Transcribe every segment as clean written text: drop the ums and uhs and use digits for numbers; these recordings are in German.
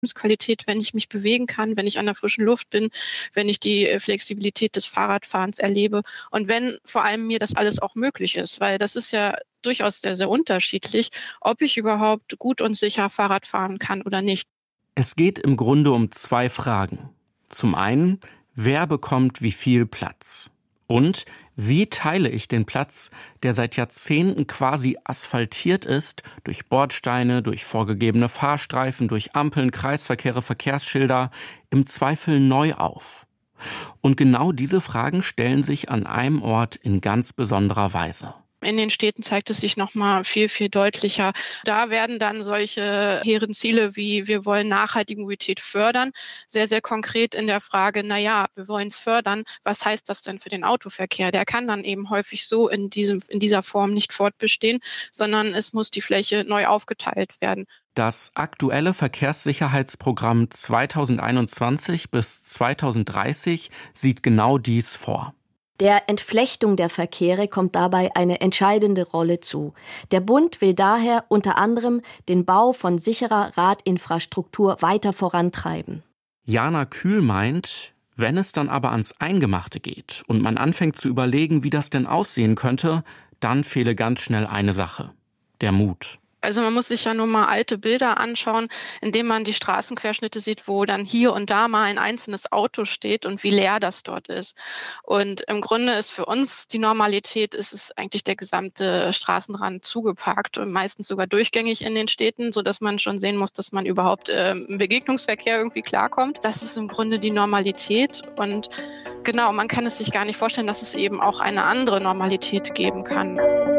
Lebensqualität, wenn ich mich bewegen kann, wenn ich an der frischen Luft bin, wenn ich die Flexibilität des Fahrradfahrens erlebe und wenn vor allem mir das alles auch möglich ist, weil das ist ja durchaus sehr, sehr unterschiedlich, ob ich überhaupt gut und sicher Fahrrad fahren kann oder nicht. Es geht im Grunde um 2 Fragen. Zum einen, wer bekommt wie viel Platz? Und wie teile ich den Platz, der seit Jahrzehnten quasi asphaltiert ist, durch Bordsteine, durch vorgegebene Fahrstreifen, durch Ampeln, Kreisverkehre, Verkehrsschilder, im Zweifel neu auf? Und genau diese Fragen stellen sich an einem Ort in ganz besonderer Weise. In den Städten zeigt es sich noch mal viel, viel deutlicher. Da werden dann solche hehren Ziele wie wir wollen nachhaltige Mobilität fördern, sehr, sehr konkret in der Frage, wir wollen es fördern. Was heißt das denn für den Autoverkehr? Der kann dann eben häufig so in dieser Form nicht fortbestehen, sondern es muss die Fläche neu aufgeteilt werden. Das aktuelle Verkehrssicherheitsprogramm 2021 bis 2030 sieht genau dies vor. Der Entflechtung der Verkehre kommt dabei eine entscheidende Rolle zu. Der Bund will daher unter anderem den Bau von sicherer Radinfrastruktur weiter vorantreiben. Jana Kühl meint, wenn es dann aber ans Eingemachte geht und man anfängt zu überlegen, wie das denn aussehen könnte, dann fehle ganz schnell eine Sache: der Mut. Also man muss sich ja nur mal alte Bilder anschauen, indem man die Straßenquerschnitte sieht, wo dann hier und da mal ein einzelnes Auto steht und wie leer das dort ist. Und im Grunde ist für uns die Normalität, ist es eigentlich der gesamte Straßenrand zugeparkt und meistens sogar durchgängig in den Städten, sodass man schon sehen muss, dass man überhaupt im Begegnungsverkehr irgendwie klarkommt. Das ist im Grunde die Normalität und genau, man kann es sich gar nicht vorstellen, dass es eben auch eine andere Normalität geben kann.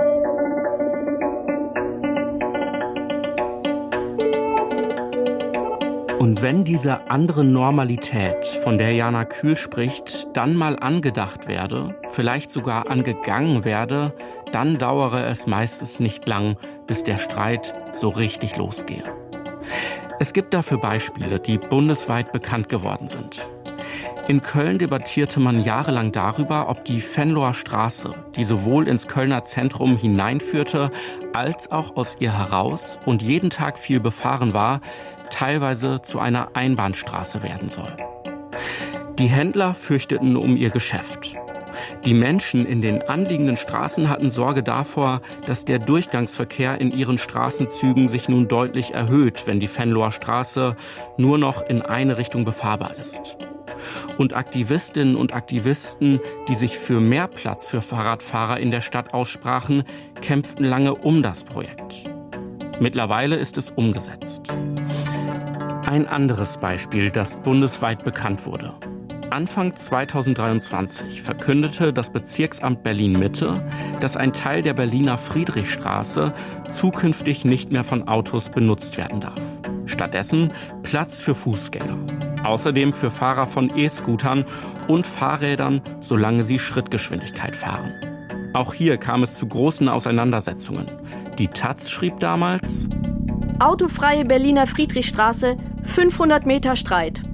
Und wenn diese andere Normalität, von der Jana Kühl spricht, dann mal angedacht werde, vielleicht sogar angegangen werde, dann dauere es meistens nicht lang, bis der Streit so richtig losgehe. Es gibt dafür Beispiele, die bundesweit bekannt geworden sind. In Köln debattierte man jahrelang darüber, ob die Venloer Straße, die sowohl ins Kölner Zentrum hineinführte, als auch aus ihr heraus und jeden Tag viel befahren war, teilweise zu einer Einbahnstraße werden soll. Die Händler fürchteten um ihr Geschäft. Die Menschen in den anliegenden Straßen hatten Sorge davor, dass der Durchgangsverkehr in ihren Straßenzügen sich nun deutlich erhöht, wenn die Venloer Straße nur noch in eine Richtung befahrbar ist. Und Aktivistinnen und Aktivisten, die sich für mehr Platz für Fahrradfahrer in der Stadt aussprachen, kämpften lange um das Projekt. Mittlerweile ist es umgesetzt. Ein anderes Beispiel, das bundesweit bekannt wurde. Anfang 2023 verkündete das Bezirksamt Berlin-Mitte, dass ein Teil der Berliner Friedrichstraße zukünftig nicht mehr von Autos benutzt werden darf. Stattdessen Platz für Fußgänger. Außerdem für Fahrer von E-Scootern und Fahrrädern, solange sie Schrittgeschwindigkeit fahren. Auch hier kam es zu großen Auseinandersetzungen. Die taz schrieb damals: Autofreie Berliner Friedrichstraße, 500 Meter Streit.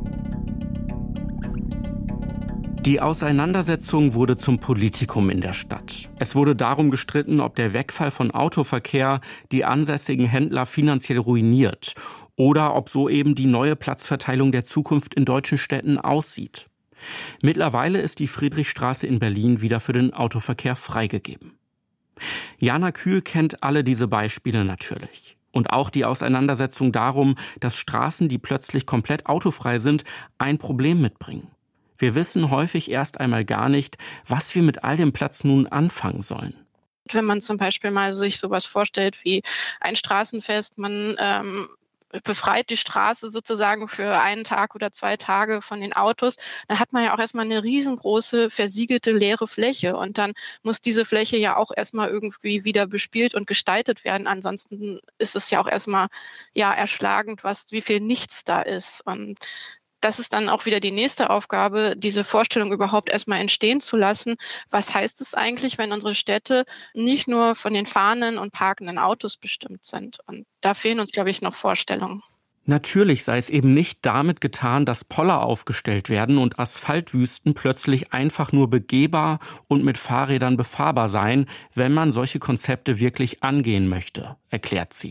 Die Auseinandersetzung wurde zum Politikum in der Stadt. Es wurde darum gestritten, ob der Wegfall von Autoverkehr die ansässigen Händler finanziell ruiniert oder ob so eben die neue Platzverteilung der Zukunft in deutschen Städten aussieht. Mittlerweile ist die Friedrichstraße in Berlin wieder für den Autoverkehr freigegeben. Jana Kühl kennt alle diese Beispiele natürlich. Und auch die Auseinandersetzung darum, dass Straßen, die plötzlich komplett autofrei sind, ein Problem mitbringen. Wir wissen häufig erst einmal gar nicht, was wir mit all dem Platz nun anfangen sollen. Wenn man zum Beispiel mal sich sowas vorstellt wie ein Straßenfest, man befreit die Straße sozusagen für einen Tag oder 2 Tage von den Autos, dann hat man ja auch erstmal eine riesengroße, versiegelte, leere Fläche. Und dann muss diese Fläche ja auch erstmal irgendwie wieder bespielt und gestaltet werden. Ansonsten ist es ja auch erstmal erschlagend, wie viel nichts da ist. Und das ist dann auch wieder die nächste Aufgabe, diese Vorstellung überhaupt erstmal entstehen zu lassen. Was heißt es eigentlich, wenn unsere Städte nicht nur von den fahrenden und parkenden Autos bestimmt sind? Und da fehlen uns, glaube ich, noch Vorstellungen. Natürlich sei es eben nicht damit getan, dass Poller aufgestellt werden und Asphaltwüsten plötzlich einfach nur begehbar und mit Fahrrädern befahrbar seien, wenn man solche Konzepte wirklich angehen möchte, erklärt sie.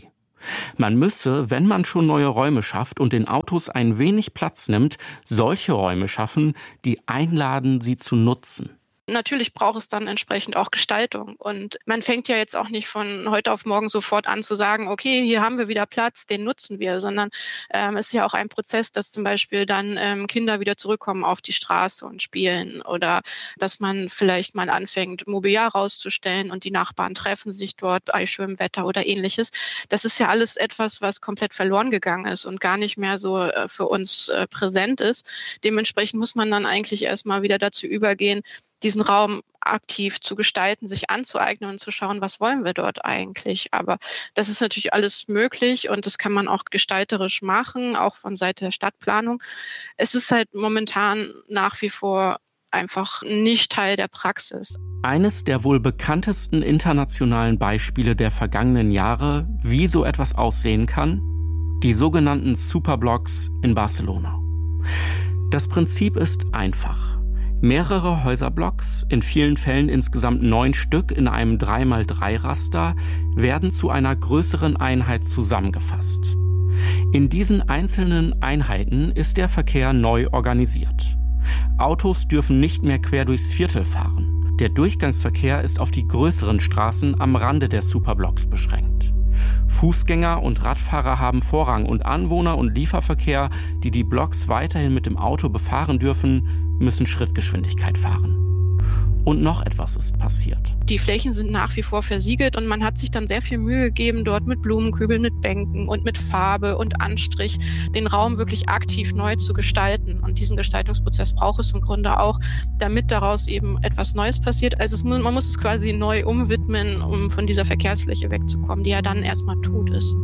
Man müsse, wenn man schon neue Räume schafft und den Autos ein wenig Platz nimmt, solche Räume schaffen, die einladen, sie zu nutzen. Natürlich braucht es dann entsprechend auch Gestaltung. Und man fängt ja jetzt auch nicht von heute auf morgen sofort an zu sagen, okay, hier haben wir wieder Platz, den nutzen wir, sondern es ist ja auch ein Prozess, dass zum Beispiel dann Kinder wieder zurückkommen auf die Straße und spielen oder dass man vielleicht mal anfängt, Mobiliar rauszustellen und die Nachbarn treffen sich dort bei schönem Wetter oder ähnliches. Das ist ja alles etwas, was komplett verloren gegangen ist und gar nicht mehr so für uns präsent ist. Dementsprechend muss man dann eigentlich erstmal wieder dazu übergehen, diesen Raum aktiv zu gestalten, sich anzueignen und zu schauen, was wollen wir dort eigentlich. Aber das ist natürlich alles möglich und das kann man auch gestalterisch machen, auch von Seite der Stadtplanung. Es ist halt momentan nach wie vor einfach nicht Teil der Praxis. Eines der wohl bekanntesten internationalen Beispiele der vergangenen Jahre, wie so etwas aussehen kann, die sogenannten Superblocks in Barcelona. Das Prinzip ist einfach. Mehrere Häuserblocks, in vielen Fällen insgesamt 9 Stück in einem 3x3-Raster, werden zu einer größeren Einheit zusammengefasst. In diesen einzelnen Einheiten ist der Verkehr neu organisiert. Autos dürfen nicht mehr quer durchs Viertel fahren. Der Durchgangsverkehr ist auf die größeren Straßen am Rande der Superblocks beschränkt. Fußgänger und Radfahrer haben Vorrang und Anwohner- und Lieferverkehr, die die Blocks weiterhin mit dem Auto befahren dürfen, müssen Schrittgeschwindigkeit fahren. Und noch etwas ist passiert. Die Flächen sind nach wie vor versiegelt und man hat sich dann sehr viel Mühe gegeben, dort mit Blumenkübeln, mit Bänken und mit Farbe und Anstrich den Raum wirklich aktiv neu zu gestalten. Und diesen Gestaltungsprozess braucht es im Grunde auch, damit daraus eben etwas Neues passiert. Also man muss es quasi neu umwidmen, um von dieser Verkehrsfläche wegzukommen, die ja dann erstmal tot ist.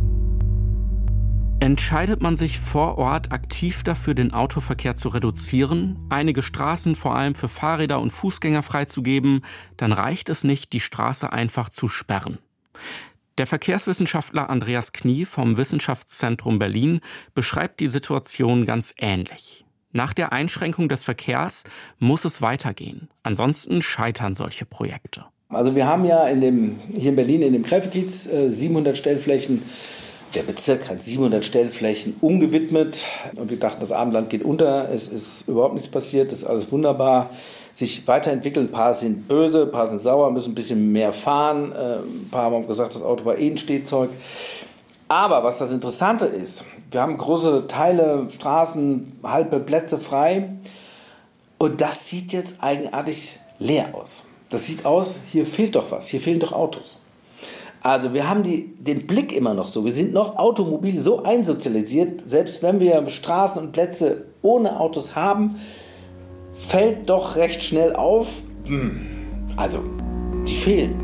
Entscheidet man sich vor Ort aktiv dafür, den Autoverkehr zu reduzieren, einige Straßen vor allem für Fahrräder und Fußgänger freizugeben, dann reicht es nicht, die Straße einfach zu sperren. Der Verkehrswissenschaftler Andreas Knie vom Wissenschaftszentrum Berlin beschreibt die Situation ganz ähnlich. Nach der Einschränkung des Verkehrs muss es weitergehen. Ansonsten scheitern solche Projekte. Also wir haben ja hier in Berlin in dem Gräfekiez 700 Stellflächen. Der Bezirk hat 700 Stellflächen umgewidmet und wir dachten, das Abendland geht unter. Es ist überhaupt nichts passiert, das ist alles wunderbar. Sich weiterentwickelt, ein paar sind böse, ein paar sind sauer, müssen ein bisschen mehr fahren. Ein paar haben gesagt, das Auto war ein Stehzeug. Aber was das Interessante ist, wir haben große Teile, Straßen, halbe Plätze frei und das sieht jetzt eigenartig leer aus. Das sieht aus, hier fehlt doch was, hier fehlen doch Autos. Also wir haben den Blick immer noch so. Wir sind noch automobil so einsozialisiert, selbst wenn wir Straßen und Plätze ohne Autos haben, fällt doch recht schnell auf, also die fehlen.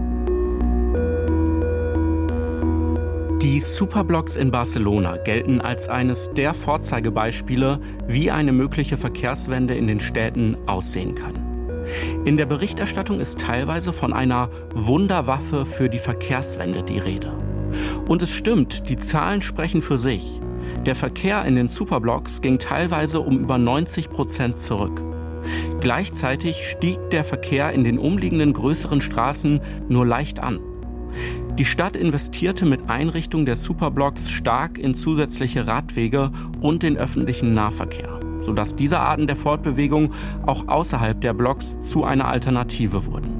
Die Superblocks in Barcelona gelten als eines der Vorzeigebeispiele, wie eine mögliche Verkehrswende in den Städten aussehen kann. In der Berichterstattung ist teilweise von einer Wunderwaffe für die Verkehrswende die Rede. Und es stimmt, die Zahlen sprechen für sich. Der Verkehr in den Superblocks ging teilweise um über 90% zurück. Gleichzeitig stieg der Verkehr in den umliegenden größeren Straßen nur leicht an. Die Stadt investierte mit Einrichtung der Superblocks stark in zusätzliche Radwege und den öffentlichen Nahverkehr, sodass diese Arten der Fortbewegung auch außerhalb der Blocks zu einer Alternative wurden.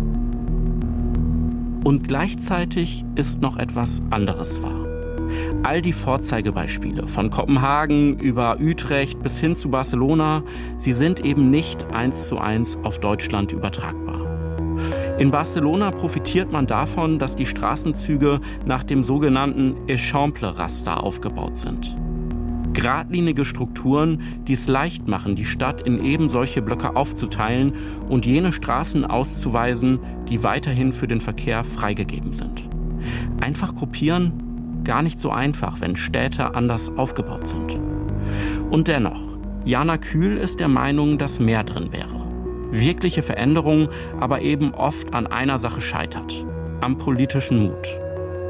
Und gleichzeitig ist noch etwas anderes wahr. All die Vorzeigebeispiele, von Kopenhagen über Utrecht bis hin zu Barcelona, sie sind eben nicht 1:1 auf Deutschland übertragbar. In Barcelona profitiert man davon, dass die Straßenzüge nach dem sogenannten Eixample-Raster aufgebaut sind. Geradlinige Strukturen, die es leicht machen, die Stadt in eben solche Blöcke aufzuteilen und jene Straßen auszuweisen, die weiterhin für den Verkehr freigegeben sind. Einfach gruppieren, gar nicht so einfach, wenn Städte anders aufgebaut sind. Und dennoch, Jana Kühl ist der Meinung, dass mehr drin wäre. Wirkliche Veränderung aber eben oft an einer Sache scheitert: am politischen Mut.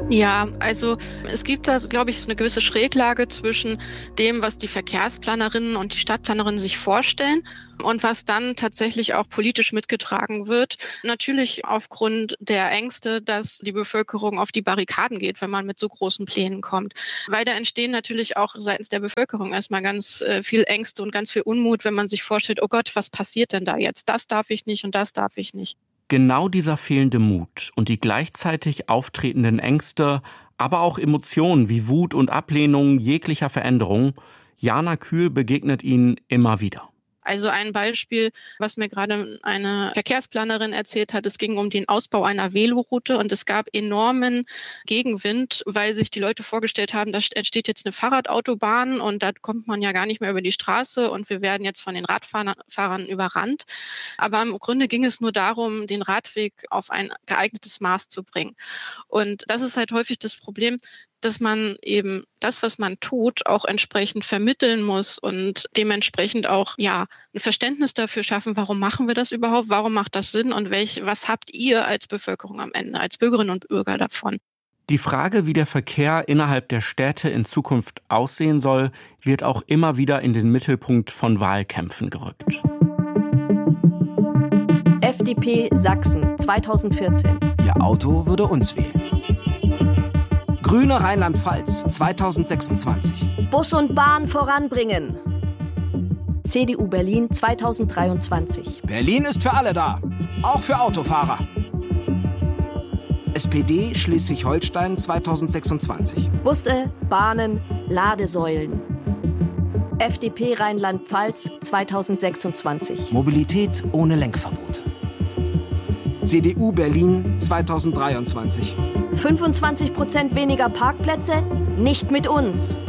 Ja, also es gibt da, glaube ich, eine gewisse Schräglage zwischen dem, was die Verkehrsplanerinnen und die Stadtplanerinnen sich vorstellen und was dann tatsächlich auch politisch mitgetragen wird. Natürlich aufgrund der Ängste, dass die Bevölkerung auf die Barrikaden geht, wenn man mit so großen Plänen kommt. Weil da entstehen natürlich auch seitens der Bevölkerung erstmal ganz viel Ängste und ganz viel Unmut, wenn man sich vorstellt, oh Gott, was passiert denn da jetzt? Das darf ich nicht und das darf ich nicht. Genau dieser fehlende Mut und die gleichzeitig auftretenden Ängste, aber auch Emotionen wie Wut und Ablehnung jeglicher Veränderung, Jana Kühl begegnet ihnen immer wieder. Also ein Beispiel, was mir gerade eine Verkehrsplanerin erzählt hat, es ging um den Ausbau einer Veloroute und es gab enormen Gegenwind, weil sich die Leute vorgestellt haben, da entsteht jetzt eine Fahrradautobahn und da kommt man ja gar nicht mehr über die Straße und wir werden jetzt von den Radfahrern überrannt. Aber im Grunde ging es nur darum, den Radweg auf ein geeignetes Maß zu bringen. Und das ist halt häufig das Problem, dass man eben das, was man tut, auch entsprechend vermitteln muss und dementsprechend auch ein Verständnis dafür schaffen, warum machen wir das überhaupt, warum macht das Sinn und was habt ihr als Bevölkerung am Ende, als Bürgerinnen und Bürger davon? Die Frage, wie der Verkehr innerhalb der Städte in Zukunft aussehen soll, wird auch immer wieder in den Mittelpunkt von Wahlkämpfen gerückt. FDP Sachsen 2014. Ihr Auto würde uns wählen. Grüne Rheinland-Pfalz 2026. Bus und Bahn voranbringen. CDU Berlin 2023. Berlin ist für alle da, auch für Autofahrer. SPD Schleswig-Holstein 2026. Busse, Bahnen, Ladesäulen. FDP Rheinland-Pfalz 2026. Mobilität ohne Lenkverbote. CDU Berlin 2023. 25% weniger Parkplätze? Nicht mit uns.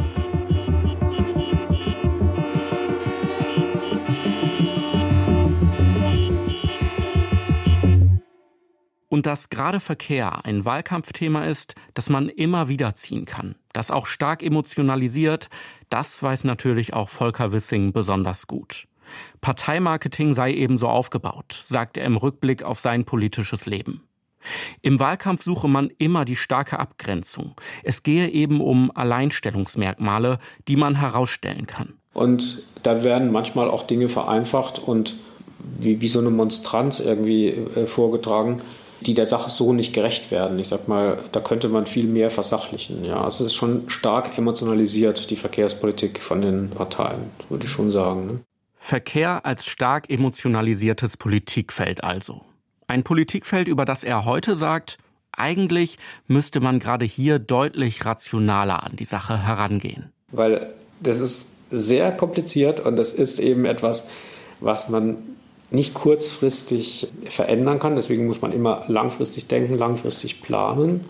Und dass gerade Verkehr ein Wahlkampfthema ist, das man immer wieder ziehen kann, das auch stark emotionalisiert, das weiß natürlich auch Volker Wissing besonders gut. Parteimarketing sei ebenso aufgebaut, sagt er im Rückblick auf sein politisches Leben. Im Wahlkampf suche man immer die starke Abgrenzung. Es gehe eben um Alleinstellungsmerkmale, die man herausstellen kann. Und da werden manchmal auch Dinge vereinfacht und wie so eine Monstranz irgendwie vorgetragen, die der Sache so nicht gerecht werden. Ich sag mal, da könnte man viel mehr versachlichen. Ja, also es ist schon stark emotionalisiert, die Verkehrspolitik von den Parteien, würde ich schon sagen. Ne? Verkehr als stark emotionalisiertes Politikfeld also. Ein Politikfeld, über das er heute sagt, eigentlich müsste man gerade hier deutlich rationaler an die Sache herangehen. Weil das ist sehr kompliziert und das ist eben etwas, was man nicht kurzfristig verändern kann. Deswegen muss man immer langfristig denken, langfristig planen.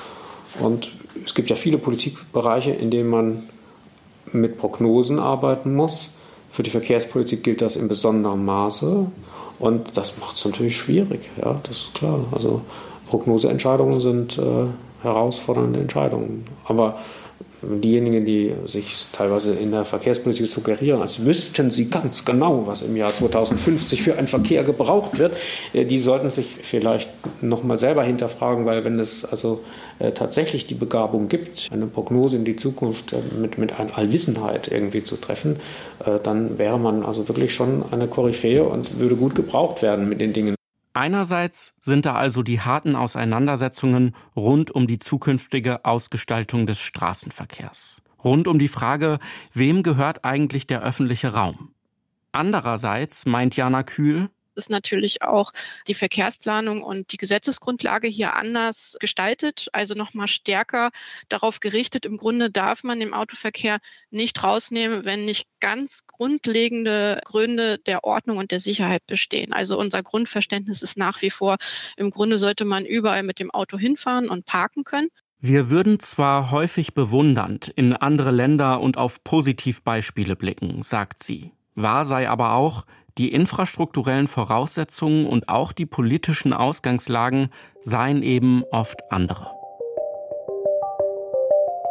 Und es gibt ja viele Politikbereiche, in denen man mit Prognosen arbeiten muss. Für die Verkehrspolitik gilt das in besonderem Maße. Und das macht es natürlich schwierig, ja, das ist klar. Also Prognoseentscheidungen sind herausfordernde Entscheidungen. Aber diejenigen, die sich teilweise in der Verkehrspolitik suggerieren, als wüssten sie ganz genau, was im Jahr 2050 für einen Verkehr gebraucht wird, die sollten sich vielleicht nochmal selber hinterfragen, weil wenn es also tatsächlich die Begabung gibt, eine Prognose in die Zukunft mit einer Allwissenheit irgendwie zu treffen, dann wäre man also wirklich schon eine Koryphäe und würde gut gebraucht werden mit den Dingen. Einerseits sind da also die harten Auseinandersetzungen rund um die zukünftige Ausgestaltung des Straßenverkehrs. Rund um die Frage, wem gehört eigentlich der öffentliche Raum? Andererseits meint Jana Kühl, ist natürlich auch die Verkehrsplanung und die Gesetzesgrundlage hier anders gestaltet, also nochmal stärker darauf gerichtet. Im Grunde darf man den Autoverkehr nicht rausnehmen, wenn nicht ganz grundlegende Gründe der Ordnung und der Sicherheit bestehen. Also unser Grundverständnis ist nach wie vor, im Grunde sollte man überall mit dem Auto hinfahren und parken können. Wir würden zwar häufig bewundernd in andere Länder und auf Positivbeispiele blicken, sagt sie. Wahr sei aber auch, die infrastrukturellen Voraussetzungen und auch die politischen Ausgangslagen seien eben oft andere.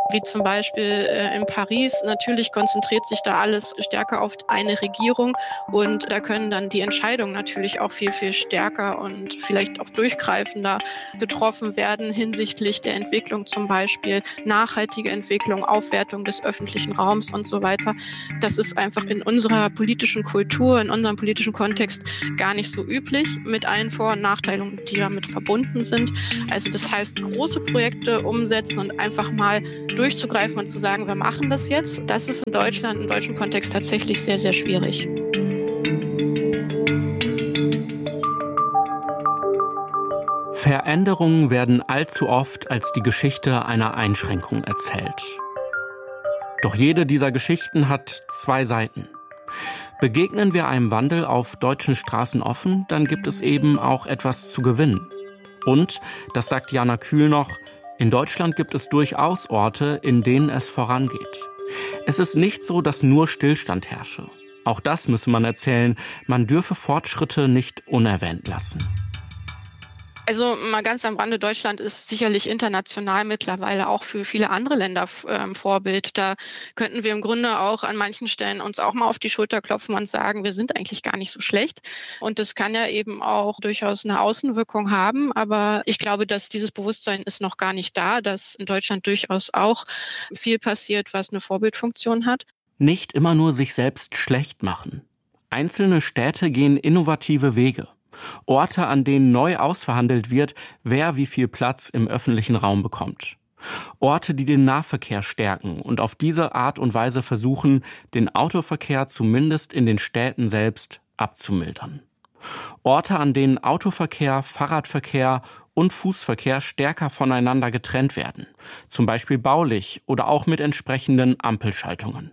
wie zum Beispiel in Paris. Natürlich konzentriert sich da alles stärker auf eine Regierung und da können dann die Entscheidungen natürlich auch viel, viel stärker und vielleicht auch durchgreifender getroffen werden hinsichtlich der Entwicklung, zum Beispiel nachhaltige Entwicklung, Aufwertung des öffentlichen Raums und so weiter. Das ist einfach in unserer politischen Kultur, in unserem politischen Kontext gar nicht so üblich, mit allen Vor- und Nachteilen, die damit verbunden sind. Also das heißt, große Projekte umsetzen und einfach mal durchzugreifen und zu sagen, wir machen das jetzt, das ist in Deutschland, im deutschen Kontext tatsächlich sehr, sehr schwierig. Veränderungen werden allzu oft als die Geschichte einer Einschränkung erzählt. Doch jede dieser Geschichten hat zwei Seiten. Begegnen wir einem Wandel auf deutschen Straßen offen, dann gibt es eben auch etwas zu gewinnen. Und, das sagt Jana Kühl noch, in Deutschland gibt es durchaus Orte, in denen es vorangeht. Es ist nicht so, dass nur Stillstand herrsche. Auch das müsse man erzählen, man dürfe Fortschritte nicht unerwähnt lassen. Also mal ganz am Rande, Deutschland ist sicherlich international mittlerweile auch für viele andere Länder Vorbild. Da könnten wir im Grunde auch an manchen Stellen uns auch mal auf die Schulter klopfen und sagen, wir sind eigentlich gar nicht so schlecht. Und das kann ja eben auch durchaus eine Außenwirkung haben. Aber ich glaube, dass dieses Bewusstsein ist noch gar nicht da, dass in Deutschland durchaus auch viel passiert, was eine Vorbildfunktion hat. Nicht immer nur sich selbst schlecht machen. Einzelne Städte gehen innovative Wege. Orte, an denen neu ausverhandelt wird, wer wie viel Platz im öffentlichen Raum bekommt. Orte, die den Nahverkehr stärken und auf diese Art und Weise versuchen, den Autoverkehr zumindest in den Städten selbst abzumildern. Orte, an denen Autoverkehr, Fahrradverkehr und Fußverkehr stärker voneinander getrennt werden. Zum Beispiel baulich oder auch mit entsprechenden Ampelschaltungen.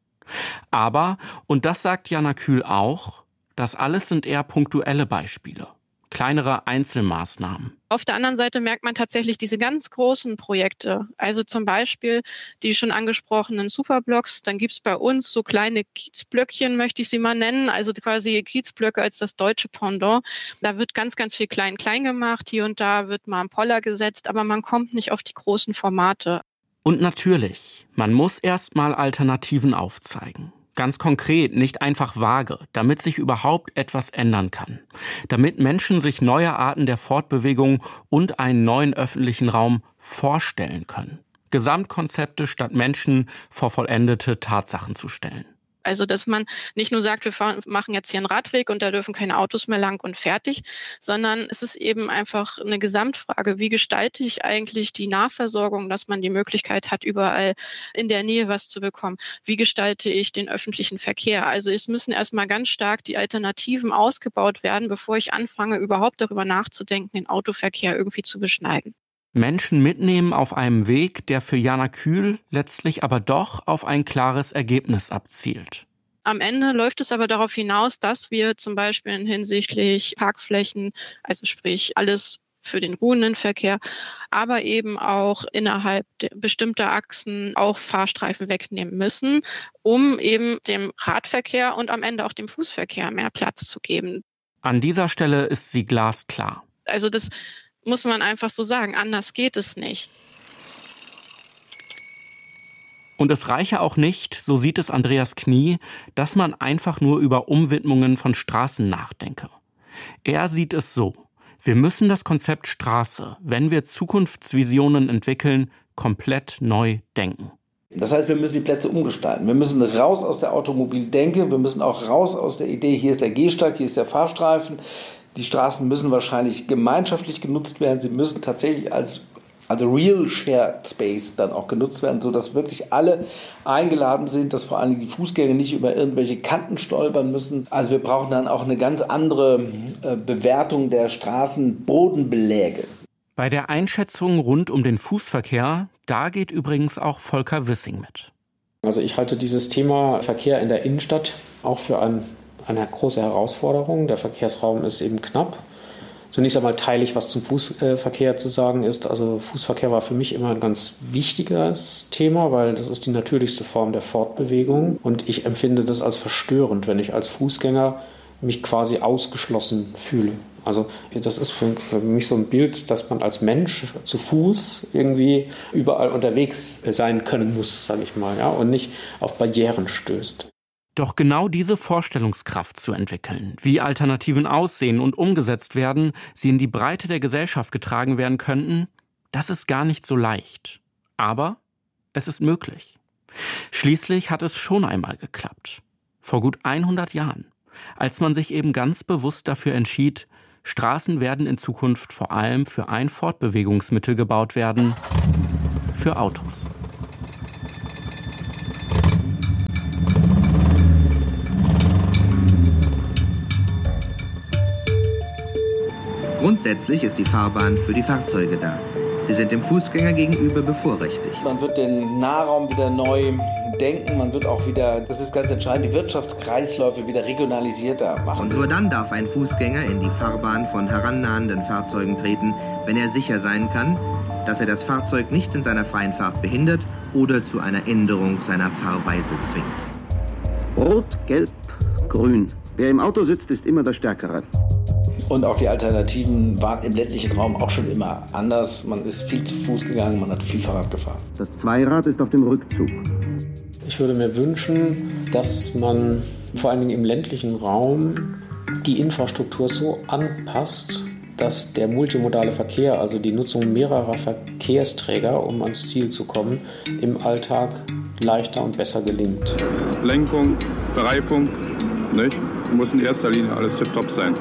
Aber, und das sagt Jana Kühl auch, das alles sind eher punktuelle Beispiele, kleinere Einzelmaßnahmen. Auf der anderen Seite merkt man tatsächlich diese ganz großen Projekte, also zum Beispiel die schon angesprochenen Superblocks. Dann gibt es bei uns so kleine Kiezblöckchen, möchte ich sie mal nennen, also quasi Kiezblöcke als das deutsche Pendant. Da wird ganz, ganz viel klein gemacht, hier und da wird mal ein Poller gesetzt, aber man kommt nicht auf die großen Formate. Und natürlich, man muss erst mal Alternativen aufzeigen. Ganz konkret, nicht einfach vage, damit sich überhaupt etwas ändern kann. Damit Menschen sich neue Arten der Fortbewegung und einen neuen öffentlichen Raum vorstellen können. Gesamtkonzepte statt Menschen vor vollendete Tatsachen zu stellen. Also, dass man nicht nur sagt, wir machen jetzt hier einen Radweg und da dürfen keine Autos mehr lang und fertig, sondern es ist eben einfach eine Gesamtfrage. Wie gestalte ich eigentlich die Nahversorgung, dass man die Möglichkeit hat, überall in der Nähe was zu bekommen? Wie gestalte ich den öffentlichen Verkehr? Also, es müssen erstmal ganz stark die Alternativen ausgebaut werden, bevor ich anfange, überhaupt darüber nachzudenken, den Autoverkehr irgendwie zu beschneiden. Menschen mitnehmen auf einem Weg, der für Jana Kühl letztlich aber doch auf ein klares Ergebnis abzielt. Am Ende läuft es aber darauf hinaus, dass wir zum Beispiel hinsichtlich Parkflächen, also sprich alles für den ruhenden Verkehr, aber eben auch innerhalb bestimmter Achsen auch Fahrstreifen wegnehmen müssen, um eben dem Radverkehr und am Ende auch dem Fußverkehr mehr Platz zu geben. An dieser Stelle ist sie glasklar. Also das muss man einfach so sagen, anders geht es nicht. Und es reiche auch nicht, so sieht es Andreas Knie, dass man einfach nur über Umwidmungen von Straßen nachdenke. Er sieht es so: Wir müssen das Konzept Straße, wenn wir Zukunftsvisionen entwickeln, komplett neu denken. Das heißt, wir müssen die Plätze umgestalten. Wir müssen raus aus der Automobildenke, wir müssen auch raus aus der Idee, hier ist der Gehsteig, hier ist der Fahrstreifen. Die Straßen müssen wahrscheinlich gemeinschaftlich genutzt werden. Sie müssen tatsächlich als Real Shared Space dann auch genutzt werden, sodass wirklich alle eingeladen sind, dass vor allem die Fußgänger nicht über irgendwelche Kanten stolpern müssen. Also wir brauchen dann auch eine ganz andere Bewertung der Straßenbodenbeläge. Bei der Einschätzung rund um den Fußverkehr, da geht übrigens auch Volker Wissing mit. Also ich halte dieses Thema Verkehr in der Innenstadt auch für eine große Herausforderung. Der Verkehrsraum ist eben knapp. Zunächst einmal teile ich, was zum Fußverkehr zu sagen ist. Also Fußverkehr war für mich immer ein ganz wichtiges Thema, weil das ist die natürlichste Form der Fortbewegung. Und ich empfinde das als verstörend, wenn ich als Fußgänger mich quasi ausgeschlossen fühle. Also das ist für mich so ein Bild, dass man als Mensch zu Fuß irgendwie überall unterwegs sein können muss, sage ich mal, ja, und nicht auf Barrieren stößt. Doch genau diese Vorstellungskraft zu entwickeln, wie Alternativen aussehen und umgesetzt werden, sie in die Breite der Gesellschaft getragen werden könnten, das ist gar nicht so leicht. Aber es ist möglich. Schließlich hat es schon einmal geklappt. Vor gut 100 Jahren, als man sich eben ganz bewusst dafür entschied, Straßen werden in Zukunft vor allem für ein Fortbewegungsmittel gebaut werden, für Autos. Grundsätzlich ist die Fahrbahn für die Fahrzeuge da. Sie sind dem Fußgänger gegenüber bevorrechtigt. Man wird den Nahraum wieder neu denken, man wird auch wieder, das ist ganz entscheidend, die Wirtschaftskreisläufe wieder regionalisierter machen. Und nur dann darf ein Fußgänger in die Fahrbahn von herannahenden Fahrzeugen treten, wenn er sicher sein kann, dass er das Fahrzeug nicht in seiner freien Fahrt behindert oder zu einer Änderung seiner Fahrweise zwingt. Rot, Gelb, Grün. Wer im Auto sitzt, ist immer der Stärkere. Und auch die Alternativen waren im ländlichen Raum auch schon immer anders. Man ist viel zu Fuß gegangen, man hat viel Fahrrad gefahren. Das Zweirad ist auf dem Rückzug. Ich würde mir wünschen, dass man vor allen Dingen im ländlichen Raum die Infrastruktur so anpasst, dass der multimodale Verkehr, also die Nutzung mehrerer Verkehrsträger, um ans Ziel zu kommen, im Alltag leichter und besser gelingt. Lenkung, Bereifung, nicht? Muss in erster Linie alles tipptopp sein.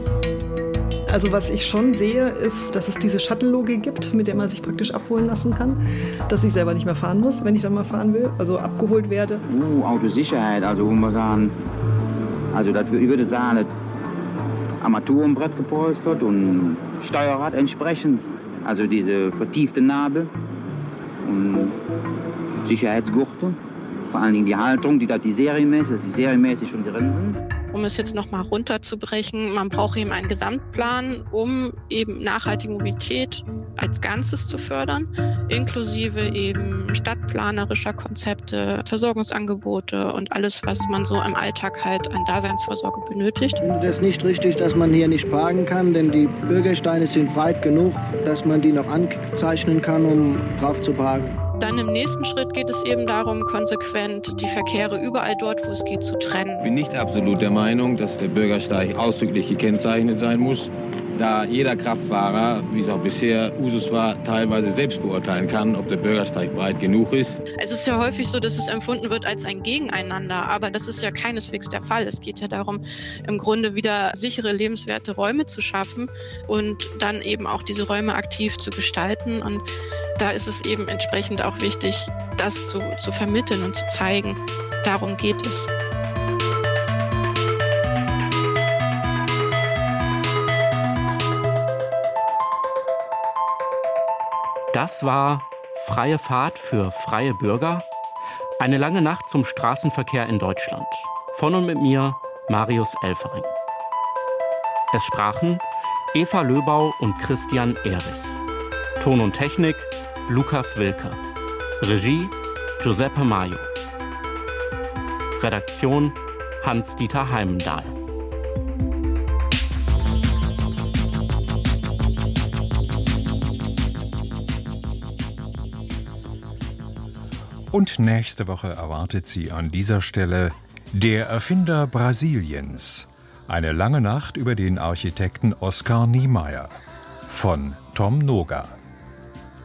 Also was ich schon sehe, ist, dass es diese Shuttle-Logik gibt, mit der man sich praktisch abholen lassen kann, dass ich selber nicht mehr fahren muss, wenn ich dann mal fahren will, also abgeholt werde. Autosicherheit, also wo man sagen, also das, ich würde sagen, das Armaturenbrett gepolstert und Steuerrad entsprechend, also diese vertiefte Narbe und Sicherheitsgurte, vor allen Dingen die Haltung, dass die serienmäßig schon drin sind. Um es jetzt nochmal runterzubrechen, man braucht eben einen Gesamtplan, um eben nachhaltige Mobilität als Ganzes zu fördern, inklusive eben stadtplanerischer Konzepte, Versorgungsangebote und alles, was man so im Alltag halt an Daseinsvorsorge benötigt. Ich finde das nicht richtig, dass man hier nicht parken kann, denn die Bürgersteine sind breit genug, dass man die noch anzeichnen kann, um drauf zu parken. Dann im nächsten Schritt geht es eben darum, konsequent die Verkehre überall dort, wo es geht, zu trennen. Ich bin nicht absolut der Meinung, dass der Bürgersteig ausdrücklich gekennzeichnet sein muss, da jeder Kraftfahrer, wie es auch bisher Usus war, teilweise selbst beurteilen kann, ob der Bürgersteig breit genug ist. Es ist ja häufig so, dass es empfunden wird als ein Gegeneinander, aber das ist ja keineswegs der Fall. Es geht ja darum, im Grunde wieder sichere, lebenswerte Räume zu schaffen und dann eben auch diese Räume aktiv zu gestalten. Und da ist es eben entsprechend auch wichtig, das zu vermitteln und zu zeigen. Darum geht es. Das war Freie Fahrt für freie Bürger. Eine lange Nacht zum Straßenverkehr in Deutschland. Von und mit mir, Marius Elfering. Es sprachen Eva Löbau und Christian Erich. Ton und Technik, Lukas Wilke. Regie, Giuseppe Maio. Redaktion, Hans-Dieter Heimendahl. Und nächste Woche erwartet Sie an dieser Stelle Der Erfinder Brasiliens. Eine lange Nacht über den Architekten Oskar Niemeyer von Tom Noga.